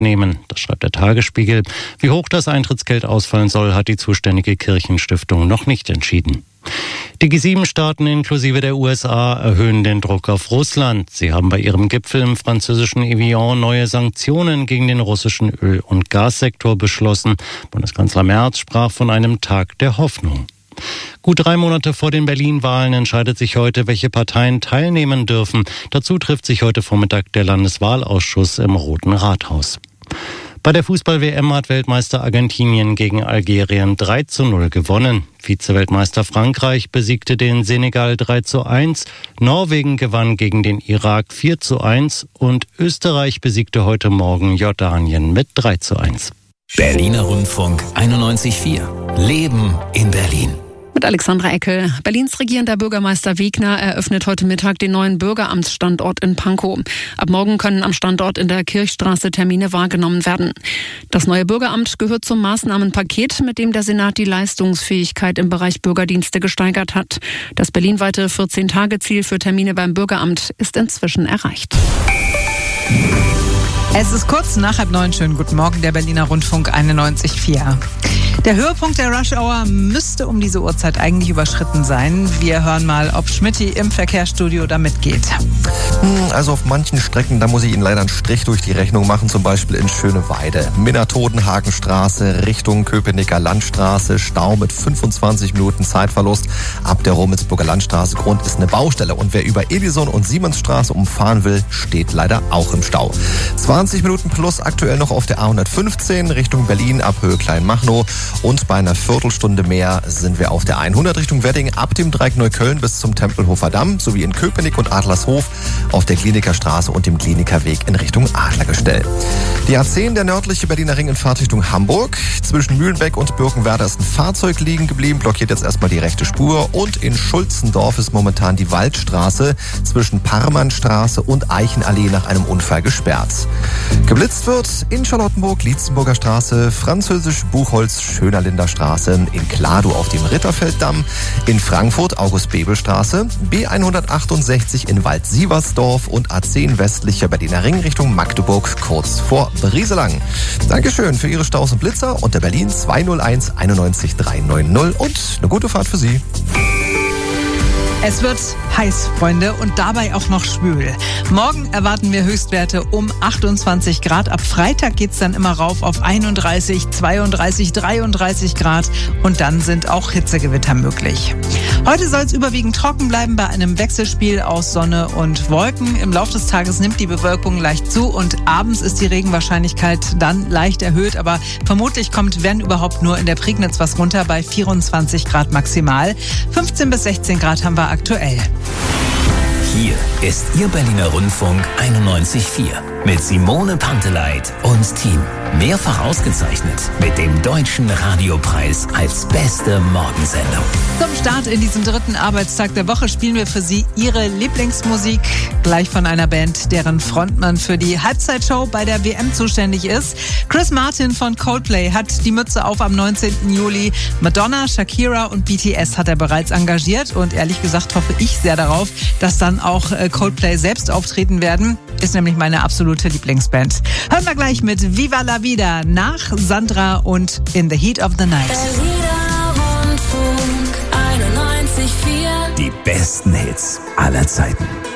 nehmen. Das schreibt der Tagesspiegel. Wie hoch das Eintrittsgeld ausfallen soll, hat die zuständige Kirchenstiftung noch nicht entschieden. Die G7-Staaten inklusive der USA erhöhen den Druck auf Russland. Sie haben bei ihrem Gipfel im französischen Evian neue Sanktionen gegen den russischen Öl- und Gassektor beschlossen. Bundeskanzler Merz sprach von einem Tag der Hoffnung. Gut 3 Monate vor den Berlin-Wahlen entscheidet sich heute, welche Parteien teilnehmen dürfen. Dazu trifft sich heute Vormittag der Landeswahlausschuss im Roten Rathaus. Bei der Fußball-WM hat Weltmeister Argentinien gegen Algerien 3:0 gewonnen. Vize-Weltmeister Frankreich besiegte den Senegal 3:1. Norwegen gewann gegen den Irak 4:1 und Österreich besiegte heute Morgen Jordanien mit 3:1. Berliner Rundfunk 91.4. Leben in Berlin. Mit Alexandra Eckel. Berlins regierender Bürgermeister Wegner eröffnet heute Mittag den neuen Bürgeramtsstandort in Pankow. Ab morgen können am Standort in der Kirchstraße Termine wahrgenommen werden. Das neue Bürgeramt gehört zum Maßnahmenpaket, mit dem der Senat die Leistungsfähigkeit im Bereich Bürgerdienste gesteigert hat. Das berlinweite 14-Tage-Ziel für Termine beim Bürgeramt ist inzwischen erreicht. Es ist kurz nach 8:30. Schönen guten Morgen, der Berliner Rundfunk 91.4. Der Höhepunkt der Rush Hour müsste um diese Uhrzeit eigentlich überschritten sein. Wir hören mal, ob Schmitty im Verkehrsstudio da mitgeht. Also auf manchen Strecken, da muss ich Ihnen leider einen Strich durch die Rechnung machen, zum Beispiel in Schöneweide. Minna-Todenhagenstraße Richtung Köpenicker Landstraße, Stau mit 25 Minuten Zeitverlust. Ab der Rummelsburger Landstraße, Grund ist eine Baustelle. Und wer über Edison und Siemensstraße umfahren will, steht leider auch im Stau. 20 Minuten plus aktuell noch auf der A115 Richtung Berlin ab Höhe Kleinmachnow. Und bei einer Viertelstunde mehr sind wir auf der 100 Richtung Wedding ab dem Dreieck Neukölln bis zum Tempelhofer Damm sowie in Köpenick und Adlershof auf der Klinikerstraße und dem Klinikerweg in Richtung Adlergestell. Die A10, der nördliche Berliner Ring in Fahrtrichtung Hamburg. Zwischen Mühlenbeck und Birkenwerder ist ein Fahrzeug liegen geblieben, blockiert jetzt erstmal die rechte Spur. Und in Schulzendorf ist momentan die Waldstraße zwischen Parmannstraße und Eichenallee nach einem Unfall gesperrt. Geblitzt wird in Charlottenburg, Lietzenburger Straße, Französisch Buchholz, Schönerlinder Straße, in Kladow auf dem Ritterfelddamm, in Frankfurt August-Bebel-Straße, B168 in Wald-Sieversdorf und A10 westlicher Berliner Ring Richtung Magdeburg kurz vor Brieselang. Dankeschön für Ihre Staus und Blitzer und der Berlin 201 91 390 und eine gute Fahrt für Sie. Es wird heiß, Freunde, und dabei auch noch schwül. Morgen erwarten wir Höchstwerte um 28 Grad. Ab Freitag geht's dann immer rauf auf 31, 32, 33 Grad. Und dann sind auch Hitzegewitter möglich. Heute soll es überwiegend trocken bleiben bei einem Wechselspiel aus Sonne und Wolken. Im Laufe des Tages nimmt die Bewölkung leicht zu und abends ist die Regenwahrscheinlichkeit dann leicht erhöht. Aber vermutlich kommt, wenn überhaupt, nur in der Prignitz was runter bei 24 Grad maximal. 15 bis 16 Grad haben wir aktuell. Hier ist Ihr Berliner Rundfunk 91.4 mit Simone Panteleit und Team. Mehrfach ausgezeichnet mit dem Deutschen Radiopreis als beste Morgensendung. Zum Start in diesem 3. Arbeitstag der Woche spielen wir für Sie Ihre Lieblingsmusik. Gleich von einer Band, deren Frontmann für die Halbzeitshow bei der WM zuständig ist. Chris Martin von Coldplay hat die Mütze auf am 19. Juli. Madonna, Shakira und BTS hat er bereits engagiert. Und ehrlich gesagt hoffe ich sehr darauf, dass dann auch Coldplay selbst auftreten werden. Ist nämlich meine absolute Lieblingsband. Hören wir gleich mit Viva la Vida nach Sandra und In the Heat of the Night. Berliner Rundfunk 91.4. Die besten Hits aller Zeiten.